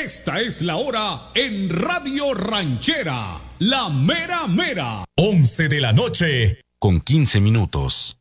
Esta es la hora en Radio Ranchera, la mera mera. 11 de la noche, con 15 minutos.